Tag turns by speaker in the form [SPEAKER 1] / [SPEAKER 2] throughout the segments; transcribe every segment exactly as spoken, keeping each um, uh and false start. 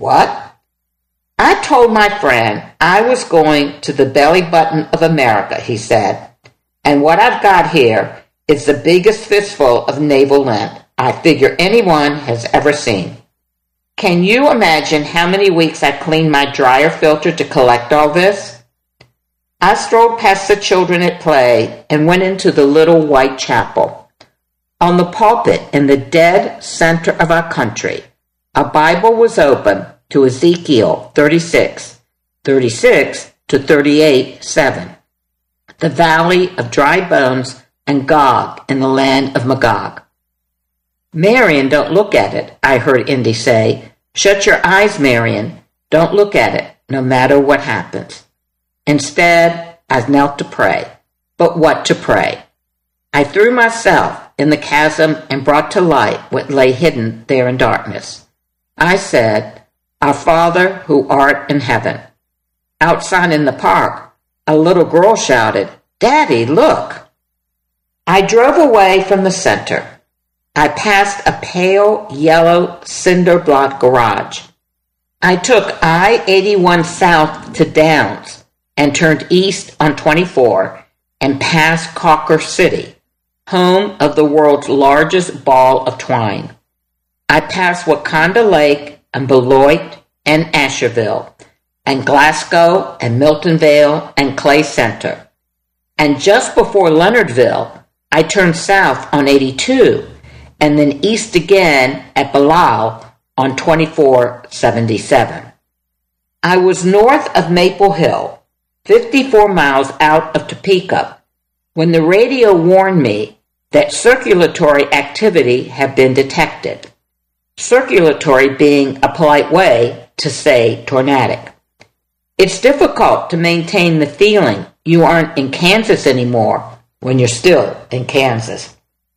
[SPEAKER 1] What? I told my friend I was going to the belly button of America, he said, and what I've got here is the biggest fistful of navel length I figure anyone has ever seen. Can you imagine how many weeks I cleaned my dryer filter to collect all this? I strolled past the children at play and went into the little white chapel. On the pulpit in the dead center of our country, a Bible was open to Ezekiel thirty-six, thirty-six to thirty-eight, seven. The valley of dry bones and Gog in the land of Magog. Marion, don't look at it, I heard Indy say. Shut your eyes, Marion. Don't look at it, no matter what happens. Instead, I knelt to pray. But what to pray? I threw myself in the chasm and brought to light what lay hidden there in darkness. I said, Our Father who art in heaven. Outside in the park, a little girl shouted, Daddy, look! I drove away from the center. I passed a pale yellow cinder block garage. I took I eighty-one south to Downs and turned east on twenty-four and passed Cawker City, home of the world's largest ball of twine. I passed Wakanda Lake and Beloit and Asherville and Glasgow and Milton Vale and Clay Center. And just before Leonardville, I turned south on eighty-two and then east again at Bilal on twenty-four seventy-seven. I was north of Maple Hill, fifty-four miles out of Topeka, when the radio warned me that circulatory activity had been detected. Circulatory being a polite way to say tornadic. It's difficult to maintain the feeling you aren't in Kansas anymore when you're still in Kansas.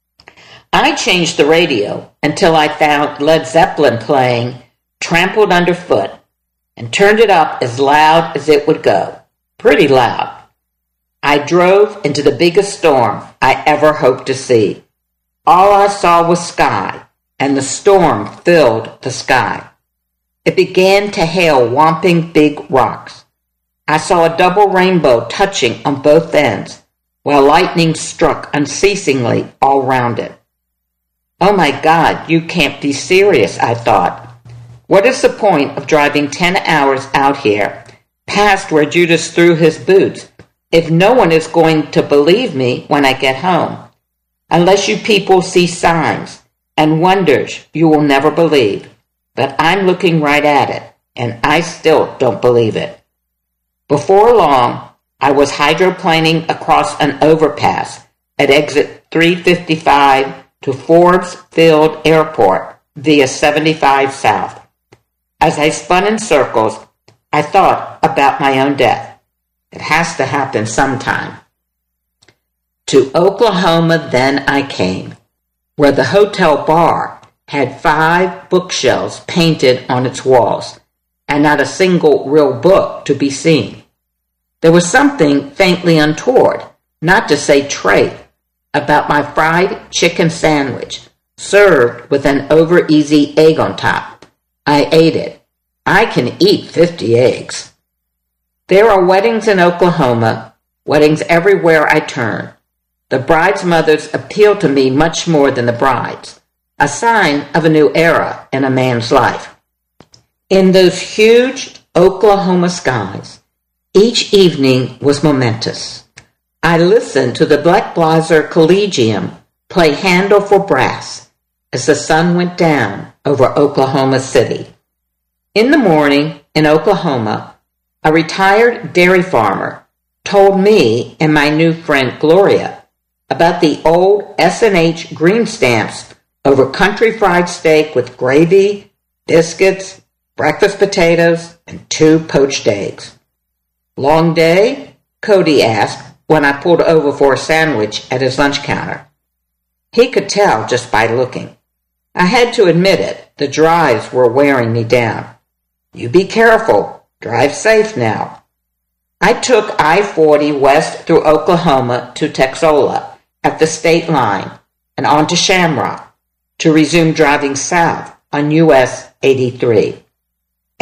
[SPEAKER 1] I changed the radio until I found Led Zeppelin playing Trampled Underfoot and turned it up as loud as it would go. Pretty loud. I drove into the biggest storm I ever hoped to see. All I saw was sky, and the storm filled the sky. It began to hail whomping big rocks. I saw a double rainbow touching on both ends, while lightning struck unceasingly all round it. Oh my God, you can't be serious, I thought. What is the point of driving ten hours out here, past where Judas threw his boots, if no one is going to believe me when I get home? Unless you people see signs and wonders you will never believe. But I'm looking right at it, and I still don't believe it. Before long, I was hydroplaning across an overpass at exit three fifty-five to Forbes Field Airport via seventy-five South. As I spun in circles, I thought about my own death. It has to happen sometime. To Oklahoma then I came, where the hotel bar had five bookshelves painted on its walls, and not a single real book to be seen. There was something faintly untoward, not to say trite, about my fried chicken sandwich, served with an over-easy egg on top. I ate it. I can eat fifty eggs. There are weddings in Oklahoma, weddings everywhere I turn. The brides' mothers appeal to me much more than the brides, a sign of a new era in a man's life. In those huge Oklahoma skies, each evening was momentous. I listened to the Blackblazer Collegium play Handel for brass as the sun went down over Oklahoma City. In the morning, in Oklahoma, a retired dairy farmer told me and my new friend Gloria about the old S and H green stamps over country fried steak with gravy, biscuits, breakfast potatoes, and two poached eggs. Long day? Cody asked when I pulled over for a sandwich at his lunch counter. He could tell just by looking. I had to admit it, the drives were wearing me down. You be careful. Drive safe now. I took I forty west through Oklahoma to Texola at the state line and on to Shamrock to resume driving south on U S eighty-three.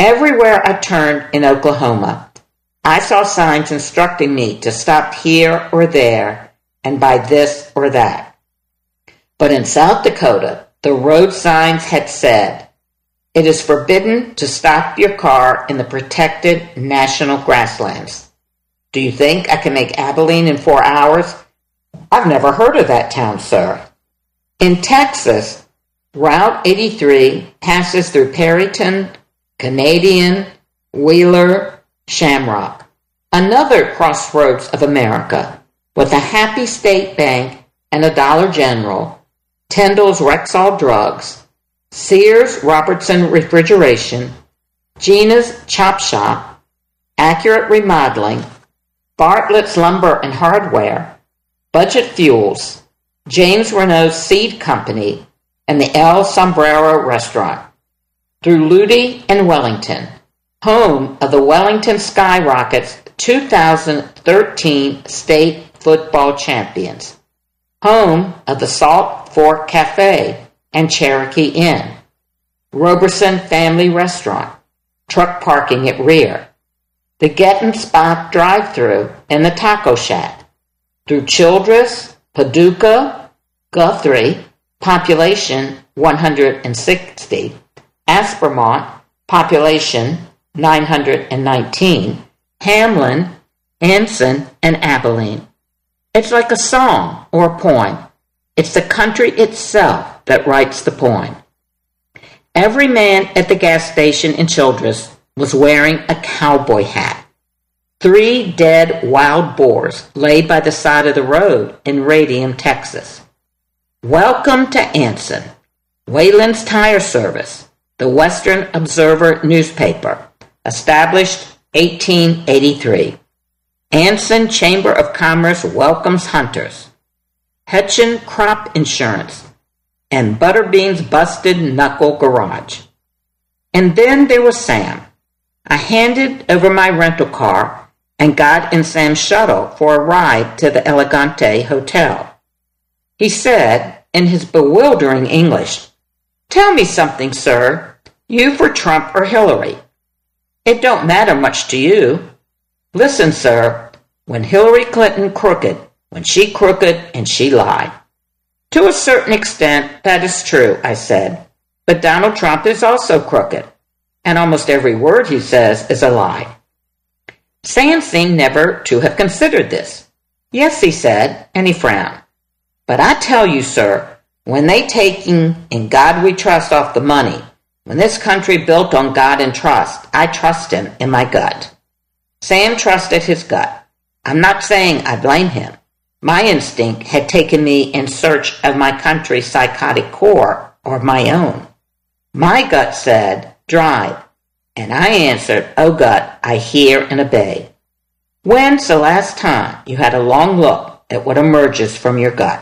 [SPEAKER 1] Everywhere I turned in Oklahoma, I saw signs instructing me to stop here or there and buy this or that. But in South Dakota, the road signs had said, "It is forbidden to stop your car in the protected national grasslands." Do you think I can make Abilene in four hours? I've never heard of that town, sir. In Texas, Route eighty-three passes through Perryton, Canadian, Wheeler, Shamrock, another crossroads of America, with a Happy State Bank and a Dollar General, Tyndall's Rexall Drugs, Sears Robertson Refrigeration, Gina's Chop Shop, Accurate Remodeling, Bartlett's Lumber and Hardware, Budget Fuels, James Renault's Seed Company, and the El Sombrero Restaurant, through Ludi and Wellington, home of the Wellington Skyrockets two thousand thirteen state football champions, home of the Salt Fork Cafe and Cherokee Inn, Roberson Family Restaurant, truck parking at rear, the Gettin' Spot drive-thru and the Taco Shack, through Childress, Paducah, Guthrie, population one hundred sixty, Aspermont, population nine hundred nineteen, Hamlin, Anson, and Abilene. It's like a song or a poem. It's the country itself that writes the poem. Every man at the gas station in Childress was wearing a cowboy hat. Three dead wild boars lay by the side of the road in Radium, Texas. Welcome to Anson, Wayland's Tire Service, the Western Observer newspaper, established eighteen eighty-three. Anson Chamber of Commerce welcomes hunters. Hetchin Crop Insurance, and Butterbean's Busted Knuckle Garage. And then there was Sam. I handed over my rental car and got in Sam's shuttle for a ride to the Elegante Hotel. He said, in his bewildering English, "Tell me something, sir. You for Trump or Hillary? It don't matter much to you. Listen, sir, when Hillary Clinton crooked, when she crooked and she lied." "To a certain extent, that is true," I said. "But Donald Trump is also crooked, and almost every word he says is a lie." Sam seemed never to have considered this. "Yes," he said, and he frowned. "But I tell you, sir, when they taking In God We Trust off the money, when this country built on God and trust, I trust him in my gut." Sam trusted his gut. I'm not saying I blame him. My instinct had taken me in search of my country's psychotic core or my own. My gut said, drive, and I answered, "Oh gut, I hear and obey." When's the last time you had a long look at what emerges from your gut?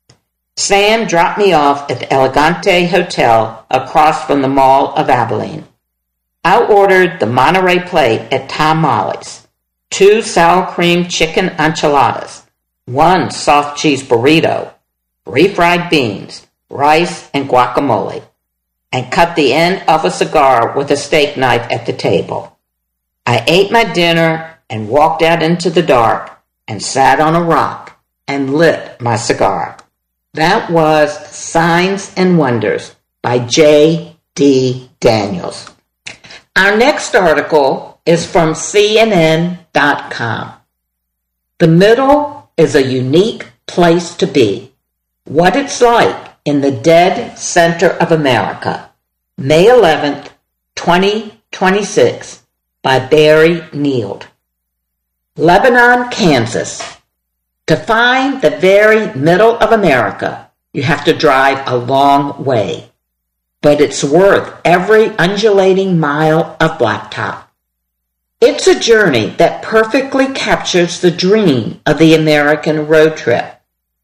[SPEAKER 1] Sam dropped me off at the Elegante Hotel across from the Mall of Abilene. I ordered the Monterey plate at Tom Molly's, two sour cream chicken enchiladas, one soft cheese burrito, refried beans, rice, and guacamole, and cut the end of a cigar with a steak knife at the table. I ate my dinner and walked out into the dark and sat on a rock and lit my cigar. That was Signs and Wonders by J D Daniels. Our next article is from C N N dot com. The middle is a unique place to be. What it's like in the dead center of America. May eleventh, twenty twenty-six, by Barry Neild. Lebanon, Kansas. To find the very middle of America, you have to drive a long way. But it's worth every undulating mile of blacktop. It's a journey that perfectly captures the dream of the American road trip.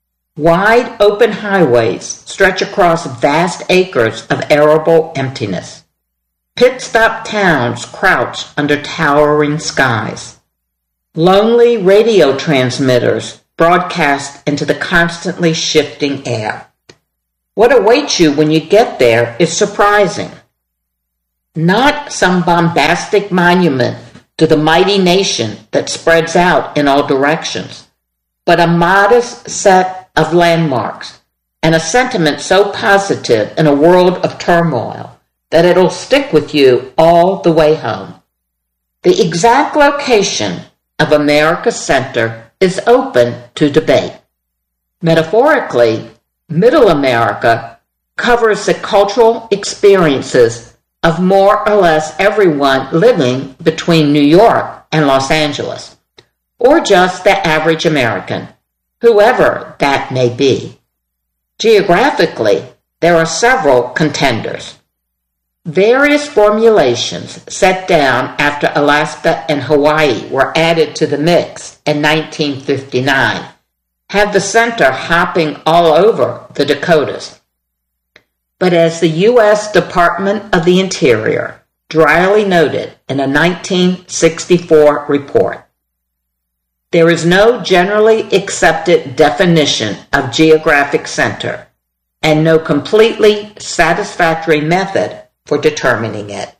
[SPEAKER 1] Wide open highways stretch across vast acres of arable emptiness. Pit-stop towns crouch under towering skies. Lonely radio transmitters broadcast into the constantly shifting air. What awaits you when you get there is surprising. not some bombastic monument to the mighty nation that spreads out in all directions, but a modest set of landmarks and a sentiment so positive in a world of turmoil that it'll stick with you all the way home. The exact location of America Center is open to debate. Metaphorically, Middle America covers the cultural experiences of more or less everyone living between New York and Los Angeles, or just the average American, whoever that may be. Geographically, there are several contenders. Various formulations set down after Alaska and Hawaii were added to the mix in nineteen fifty-nine have the center hopping all over the Dakotas. But as the U S Department of the Interior dryly noted in a nineteen sixty-four report, there is no generally accepted definition of geographic center and no completely satisfactory method for determining it.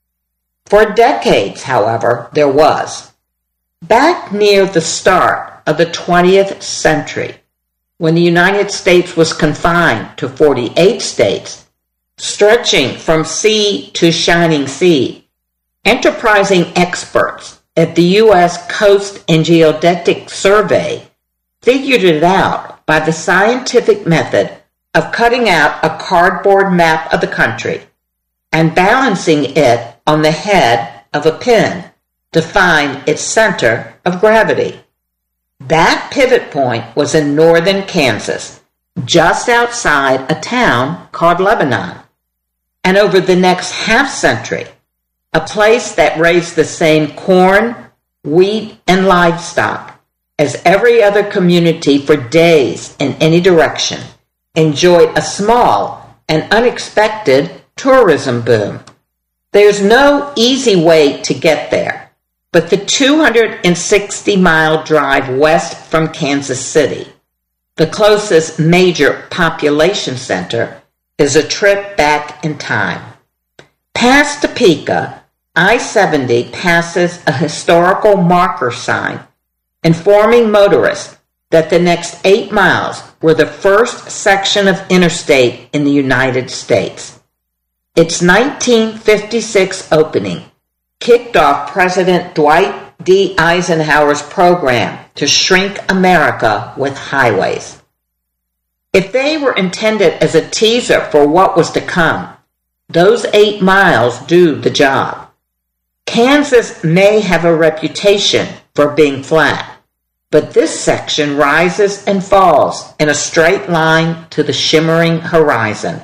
[SPEAKER 1] For decades, however, there was. Back near the start of the twentieth century, when the United States was confined to forty-eight states, stretching from sea to shining sea, enterprising experts at the U S Coast and Geodetic Survey figured it out by the scientific method of cutting out a cardboard map of the country and balancing it on the head of a pin to find its center of gravity. That pivot point was in northern Kansas, just outside a town called Lebanon. And over the next half-century, a place that raised the same corn, wheat, and livestock as every other community for days in any direction, enjoyed a small and unexpected tourism boom. There's no easy way to get there, but the two hundred sixty mile drive west from Kansas City, the closest major population center, is a trip back in time. Past Topeka, I seventy passes a historical marker sign informing motorists that the next eight miles were the first section of interstate in the United States. Its nineteen fifty-six opening kicked off President Dwight D. Eisenhower's program to shrink America with highways. If they were intended as a teaser for what was to come, those eight miles do the job. Kansas may have a reputation for being flat, but this section rises and falls in a straight line to the shimmering horizon.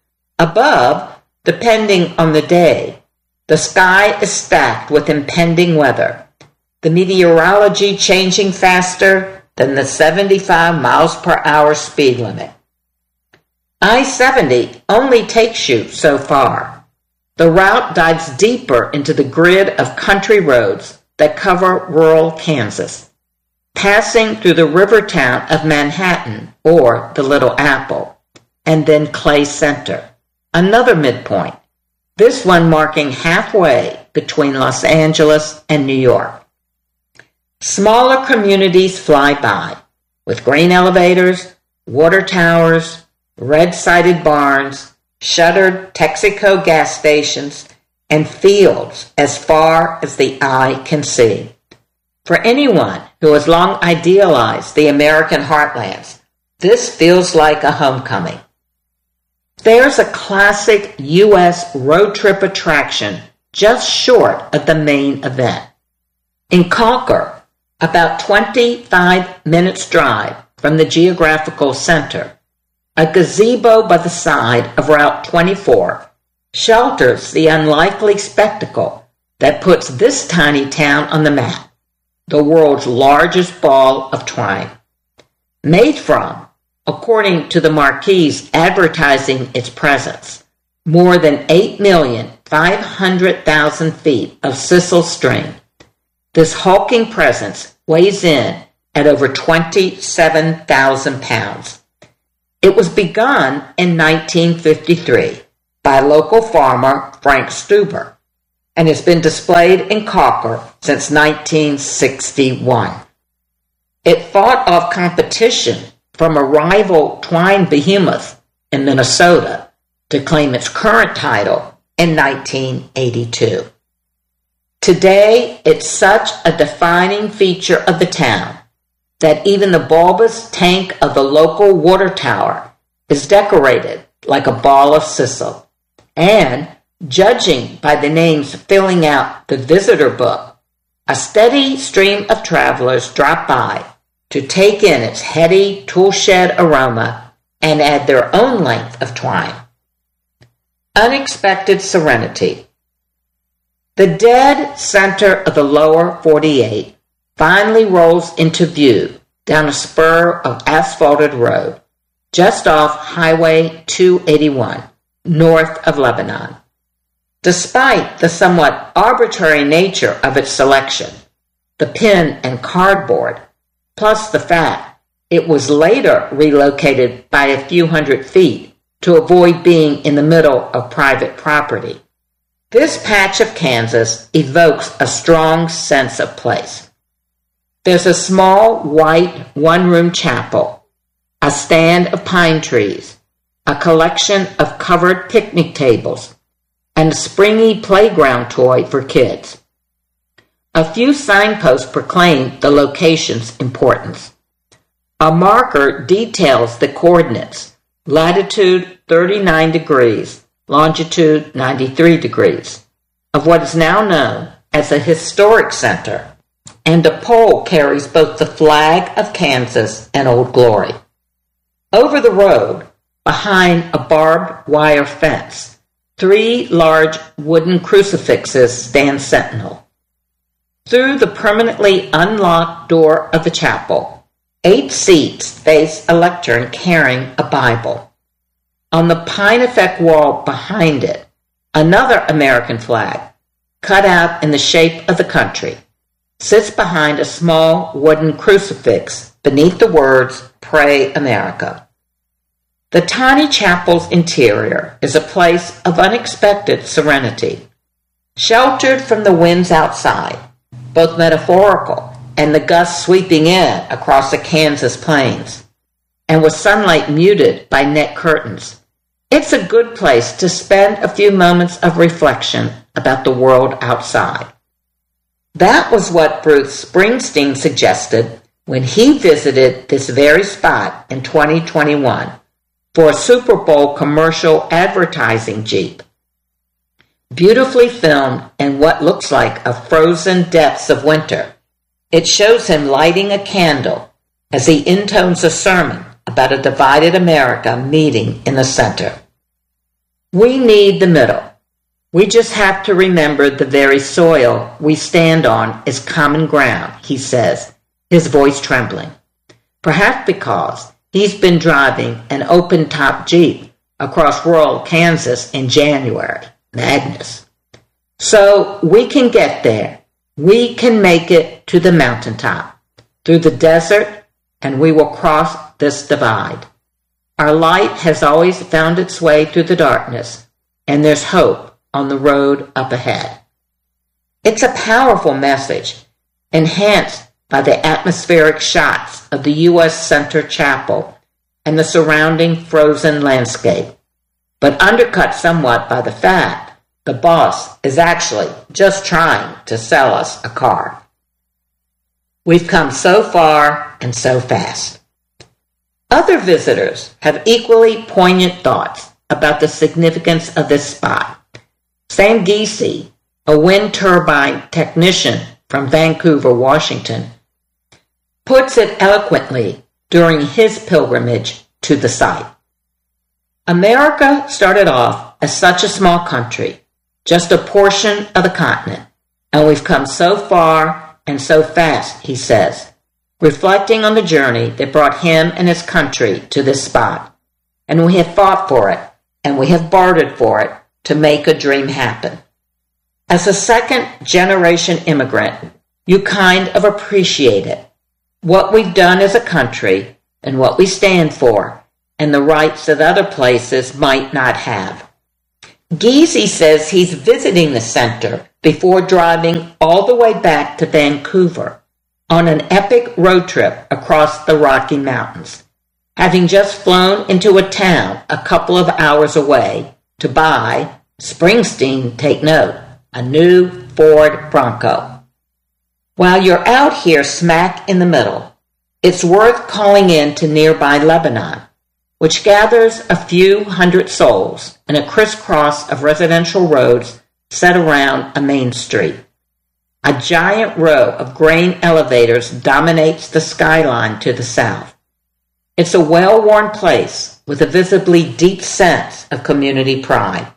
[SPEAKER 1] Above, depending on the day, the sky is stacked with impending weather, the meteorology changing faster than the seventy-five miles per hour speed limit. I seventy only takes you so far. The route dives deeper into the grid of country roads that cover rural Kansas, passing through the river town of Manhattan or the Little Apple, and then Clay Center, another midpoint, this one marking halfway between Los Angeles and New York. Smaller communities fly by, with grain elevators, water towers, red-sided barns, shuttered Texaco gas stations, and fields as far as the eye can see. For anyone who has long idealized the American heartlands, this feels like a homecoming. There's a classic U S road trip attraction just short of the main event. In Concord, about twenty-five minutes drive from the geographical center, a gazebo by the side of Route twenty-four shelters the unlikely spectacle that puts this tiny town on the map, the world's largest ball of twine. Made from, according to the marquees advertising its presence, more than eight million five hundred thousand feet of sisal string, this hulking presence weighs in at over twenty-seven thousand pounds. It was begun in nineteen fifty-three by local farmer Frank Stuber, and has been displayed in Calker since nineteen sixty-one. It fought off competition from a rival twine behemoth in Minnesota to claim its current title in nineteen eighty-two. Today, it's such a defining feature of the town that even the bulbous tank of the local water tower is decorated like a ball of sisal. And, judging by the names filling out the visitor book, a steady stream of travelers drop by to take in its heady toolshed aroma and add their own length of twine. Unexpected serenity. The dead center of the lower forty-eight finally rolls into view down a spur of asphalted road just off Highway two eighty-one, north of Lebanon. Despite the somewhat arbitrary nature of its selection, the pin and cardboard, plus the fact it was later relocated by a few hundred feet to avoid being in the middle of private property, this patch of Kansas evokes a strong sense of place. There's a small white one-room chapel, a stand of pine trees, a collection of covered picnic tables, and a springy playground toy for kids. A few signposts proclaim the location's importance. A marker details the coordinates, latitude thirty-nine degrees, longitude ninety-three degrees, of what is now known as a historic center, and a pole carries both the flag of Kansas and Old Glory. Over the road, behind a barbed wire fence, three large wooden crucifixes stand sentinel. Through the permanently unlocked door of the chapel, eight seats face a lectern carrying a Bible. On the pine effect wall behind it, another American flag, cut out in the shape of the country, sits behind a small wooden crucifix beneath the words, "Pray America." The tiny chapel's interior is a place of unexpected serenity, sheltered from the winds outside, both metaphorical and the gusts sweeping in across the Kansas plains, and with sunlight muted by net curtains. It's a good place to spend a few moments of reflection about the world outside. That was what Bruce Springsteen suggested when he visited this very spot in twenty twenty-one for a Super Bowl commercial advertising Jeep. Beautifully filmed in what looks like a frozen depths of winter, it shows him lighting a candle as he intones a sermon about a divided America meeting in the center. We need the middle. We just have to remember the very soil we stand on is common ground, he says, his voice trembling. Perhaps because he's been driving an open-top Jeep across rural Kansas in January. Madness. So we can get there. We can make it to the mountaintop, through the desert, and we will cross this divide. Our light has always found its way through the darkness, and there's hope on the road up ahead. It's a powerful message, enhanced by the atmospheric shots of the U S Center Chapel and the surrounding frozen landscape, but undercut somewhat by the fact the boss is actually just trying to sell us a car. We've come so far and so fast. Other visitors have equally poignant thoughts about the significance of this spot. Sam Giese, a wind turbine technician from Vancouver, Washington, puts it eloquently during his pilgrimage to the site. America started off as such a small country, just a portion of the continent, and we've come so far and so fast, he says, reflecting on the journey that brought him and his country to this spot. And we have fought for it, and we have bartered for it to make a dream happen. As a second-generation immigrant, you kind of appreciate it, what we've done as a country and what we stand for, and the rights that other places might not have. Giese says he's visiting the center before driving all the way back to Vancouver on an epic road trip across the Rocky Mountains, having just flown into a town a couple of hours away to buy, Springsteen, take note, a new Ford Bronco. While you're out here smack in the middle, it's worth calling in to nearby Lebanon, which gathers a few hundred souls in a crisscross of residential roads set around a main street. A giant row of grain elevators dominates the skyline to the south. It's a well-worn place with a visibly deep sense of community pride.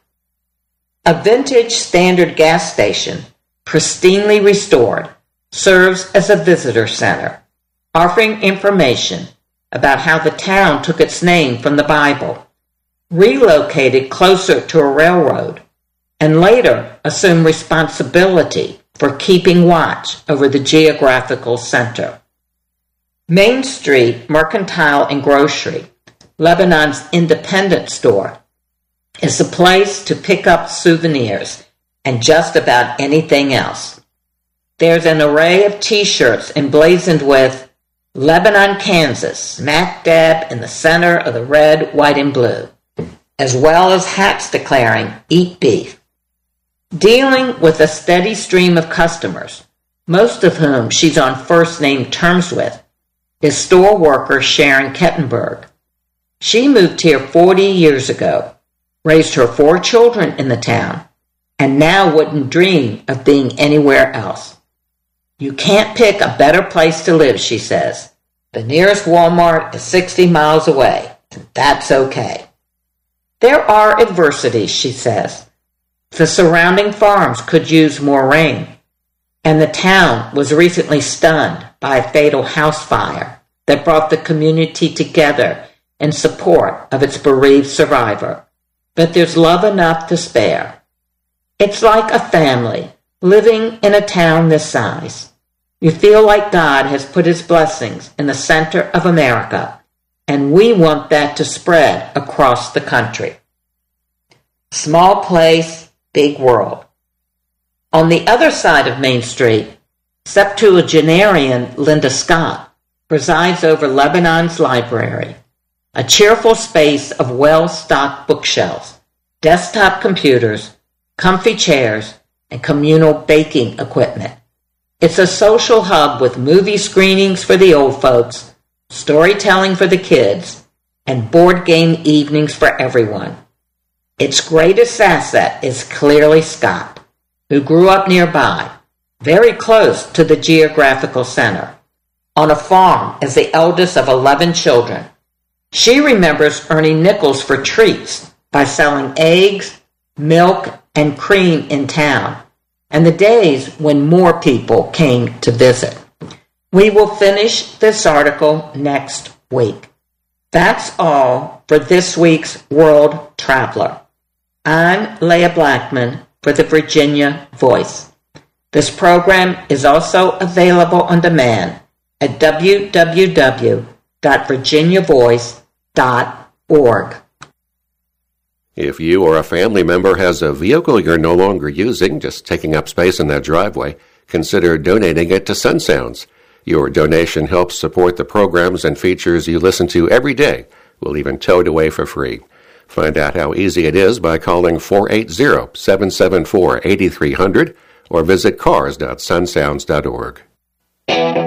[SPEAKER 1] A vintage standard gas station, pristinely restored, serves as a visitor center, offering information about how the town took its name from the Bible, relocated closer to a railroad, and later assumed responsibility for keeping watch over the geographical center. Main Street Mercantile and Grocery, Lebanon's independent store, is a place to pick up souvenirs and just about anything else. There's an array of T-shirts emblazoned with Lebanon, Kansas, smack dab in the center of the red, white, and blue, as well as hats declaring, eat beef. Dealing with a steady stream of customers, most of whom she's on first-name terms with, is store worker Sharon Kettenberg. She moved here forty years ago, raised her four children in the town, and now wouldn't dream of being anywhere else. You can't pick a better place to live, she says. The nearest Walmart is sixty miles away, and that's okay. There are adversities, she says. The surrounding farms could use more rain, and the town was recently stunned by a fatal house fire that brought the community together in support of its bereaved survivor. But there's love enough to spare. It's like a family living in a town this size. You feel like God has put his blessings in the center of America, and we want that to spread across the country. Small place, big world. On the other side of Main Street, septuagenarian Linda Scott presides over Lebanon's library, a cheerful space of well-stocked bookshelves, desktop computers, comfy chairs, and communal baking equipment. It's a social hub with movie screenings for the old folks, storytelling for the kids, and board game evenings for everyone. Its greatest asset is clearly Scott, who grew up nearby, very close to the geographical center, on a farm as the eldest of eleven children. She remembers earning nickels for treats by selling eggs, milk, and cream in town, and the days when more people came to visit. We will finish this article next week. That's all for this week's World Traveler. I'm Leah Blackman for the Virginia Voice. This program is also available on demand at w w w dot virginia voice dot org.
[SPEAKER 2] If you or a family member has a vehicle you're no longer using, just taking up space in that driveway, consider donating it to Sun Sounds. Your donation helps support the programs and features you listen to every day. We'll even tow it away for free. Find out how easy it is by calling four eight zero, seven seven four, eight three zero zero or visit cars dot sun sounds dot org.